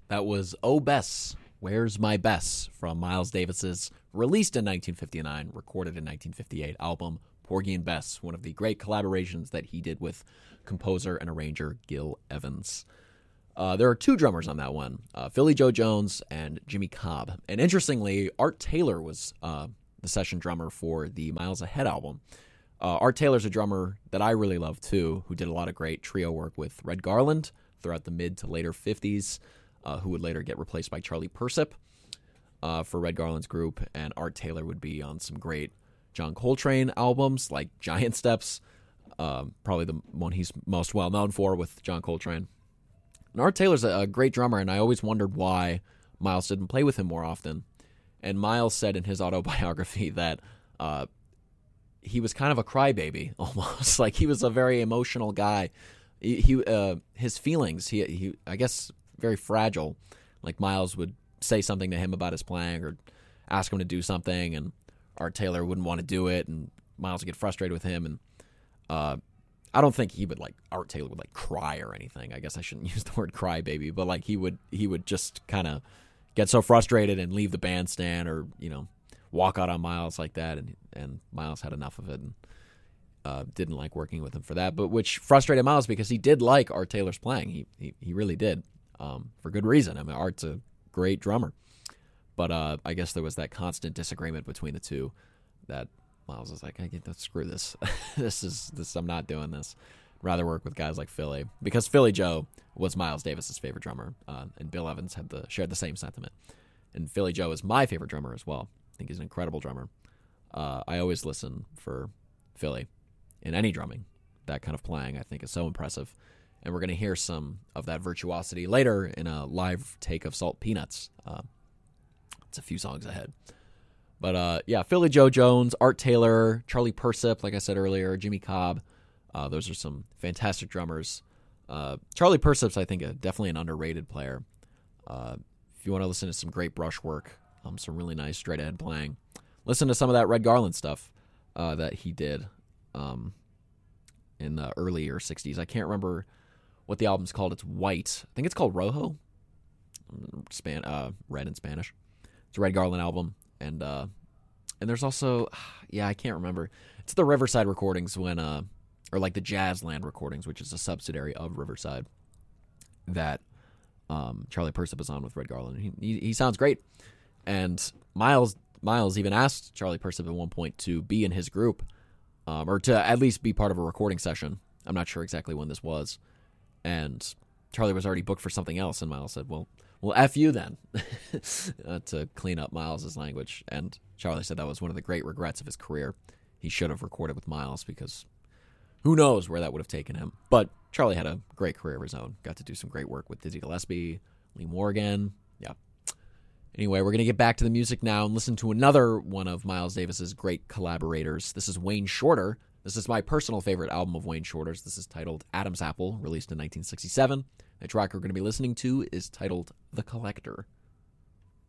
That was Oh Bess, Where's My Bess from Miles Davis's released in 1959, recorded in 1958 album Porgy and Bess, one of the great collaborations that he did with composer and arranger Gil Evans. There are two drummers on that one, Philly Joe Jones and Jimmy Cobb. And interestingly, Art Taylor was the session drummer for the Miles Ahead album. Art Taylor's a drummer that I really love too, who did a lot of great trio work with Red Garland throughout the mid to later 50s, who would later get replaced by Charlie Persip for Red Garland's group. And Art Taylor would be on some great John Coltrane albums like Giant Steps, probably the one he's most well known for with John Coltrane. And Art Taylor's a great drummer, and I always wondered why Miles didn't play with him more often. And Miles said in his autobiography that he was kind of a crybaby, almost. Like, he was a very emotional guy. His feelings, he I guess, very fragile. Like, Miles would say something to him about his playing or ask him to do something, and Art Taylor wouldn't want to do it, and Miles would get frustrated with him, and I don't think he would, like, Art Taylor would, like, cry or anything. I guess I shouldn't use the word cry baby, but, like, he would just kind of get so frustrated and leave the bandstand or, walk out on Miles like that, and Miles had enough of it and didn't like working with him for that, but which frustrated Miles because he did like Art Taylor's playing. He really did, for good reason. I mean, Art's a great drummer, but I guess there was that constant disagreement between the two that Miles was like, screw this. this. I'm not doing this. I'd rather work with guys like Philly, because Philly Joe was Miles Davis's favorite drummer, and Bill Evans shared the same sentiment. And Philly Joe is my favorite drummer as well. I think he's an incredible drummer. I always listen for Philly in any drumming. That kind of playing, I think, is so impressive. And we're going to hear some of that virtuosity later in a live take of Salt Peanuts. It's a few songs ahead. But, Philly Joe Jones, Art Taylor, Charlie Persip, like I said earlier, Jimmy Cobb. Those are some fantastic drummers. Charlie Persip's, I think, definitely an underrated player. If you want to listen to some great brush work, some really nice straight-ahead playing, listen to some of that Red Garland stuff that he did in the earlier 60s. I can't remember what the album's called. It's white. I think it's called Rojo. Red in Spanish. It's a Red Garland album. And there's also, I can't remember. It's the Riverside recordings or like the Jazzland recordings, which is a subsidiary of Riverside, that Charlie Persip is on with Red Garland. He sounds great. And Miles even asked Charlie Persip at one point to be in his group, or to at least be part of a recording session. I'm not sure exactly when this was. And Charlie was already booked for something else, and Miles said, well, F you then, to clean up Miles' language. And Charlie said that was one of the great regrets of his career. He should have recorded with Miles, because who knows where that would have taken him. But Charlie had a great career of his own. Got to do some great work with Dizzy Gillespie, Lee Morgan. Yeah. Anyway, we're going to get back to the music now and listen to another one of Miles Davis's great collaborators. This is Wayne Shorter. This is my personal favorite album of Wayne Shorter's. This is titled Adam's Apple, released in 1967. The track we're going to be listening to is titled The Collector.